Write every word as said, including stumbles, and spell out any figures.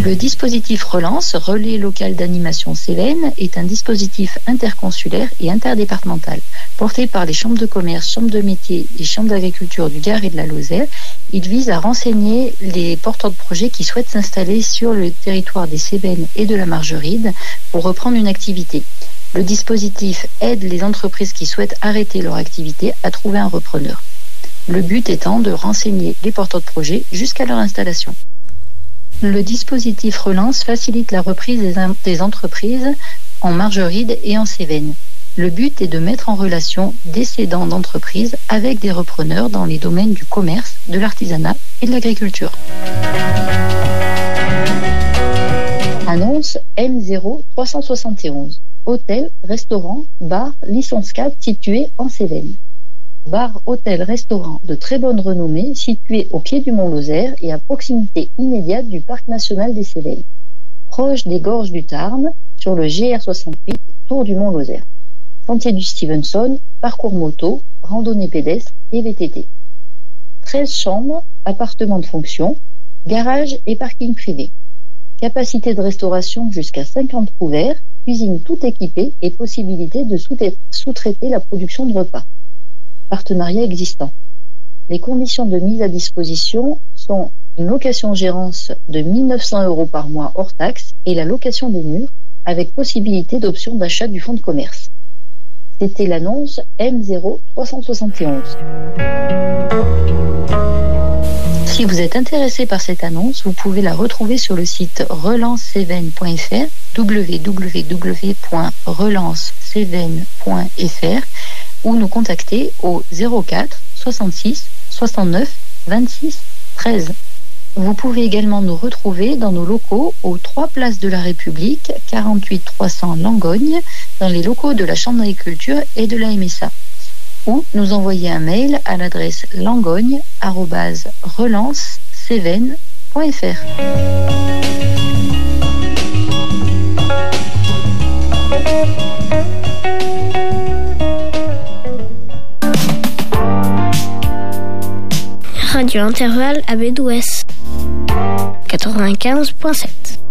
Le dispositif Relance, Relais local d'animation Cévennes, est un dispositif interconsulaire et interdépartemental. Porté par les chambres de commerce, chambres de métiers et chambres d'agriculture du Gard et de la Lozère, il vise à renseigner les porteurs de projets qui souhaitent s'installer sur le territoire des Cévennes et de la Margeride pour reprendre une activité. Le dispositif aide les entreprises qui souhaitent arrêter leur activité à trouver un repreneur. Le but étant de renseigner les porteurs de projets jusqu'à leur installation. Le dispositif Relance facilite la reprise des, in- des entreprises en Margeride et en Cévennes. Le but est de mettre en relation des cédants d'entreprises avec des repreneurs dans les domaines du commerce, de l'artisanat et de l'agriculture. Annonce M zéro trois cent soixante et onze. Hôtel, restaurant, bar, licence quatre situé en Cévennes. Bar, hôtel, restaurant de très bonne renommée situé au pied du Mont Lozère et à proximité immédiate du Parc national des Cévennes. Proche des gorges du Tarn, sur le G R soixante-huit, tour du Mont Lozère. Sentier du Stevenson, parcours moto, randonnée pédestre et V T T. treize chambres, appartements de fonction, garage et parking privé. Capacité de restauration jusqu'à cinquante couverts, cuisine tout équipée et possibilité de sous-traiter la production de repas. Partenariat existant. Les conditions de mise à disposition sont une location-gérance de mille neuf cents euros par mois hors taxe et la location des murs avec possibilité d'option d'achat du fonds de commerce. C'était l'annonce M zéro trois cent soixante et onze. Si vous êtes intéressé par cette annonce, vous pouvez la retrouver sur le site relance cévennes point f r, w w w point relance cévennes point f r, ou nous contacter au zéro quatre soixante-six soixante-neuf vingt-six treize. Vous pouvez également nous retrouver dans nos locaux aux trois places de la République, quarante-huit trois cents Langogne, dans les locaux de la Chambre d'agriculture et de la M S A. Ou nous envoyer un mail à l'adresse langogne arobase relance cévennes point f r. Radio Intervalle à Bédouès quatre-vingt-quinze point sept.